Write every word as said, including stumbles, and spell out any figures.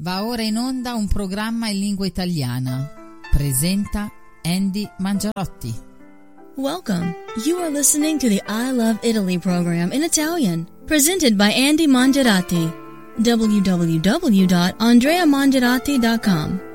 Va ora in onda un programma in lingua italiana. Presenta Andy Mangiarotti. Welcome. You are listening to the I Love Italy program in Italian, presented by Andy Mangiarotti. w w w dot andrea mangiarotti dot com